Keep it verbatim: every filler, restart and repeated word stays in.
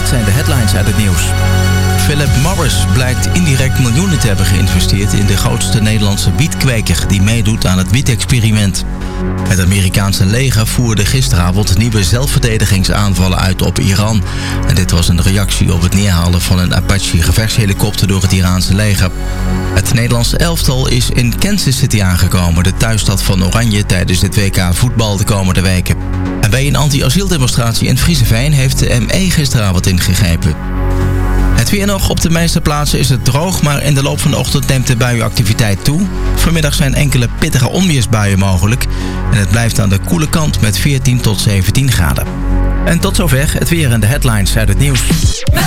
zijn de headlines uit het nieuws. Philip Morris blijkt indirect miljoenen te hebben geïnvesteerd in de grootste Nederlandse wietkweker die meedoet aan het wiet-experiment. Het Amerikaanse leger voerde gisteravond nieuwe zelfverdedigingsaanvallen uit op Iran. En dit was een reactie op het neerhalen van een Apache-gevechtshelikopter door het Iraanse leger. Het Nederlandse elftal is in Kansas City aangekomen, de thuisstad van Oranje, tijdens het W K voetbal de komende weken. En bij een anti-asieldemonstratie in Frieseveen heeft de M E gisteravond ingegrepen. Het weer nog. Op de meeste plaatsen is het droog, maar in de loop van de ochtend neemt de buienactiviteit toe. Vanmiddag zijn enkele pittige onweersbuien mogelijk. En het blijft aan de koele kant met veertien tot zeventien graden. En tot zover het weer en de headlines uit het nieuws.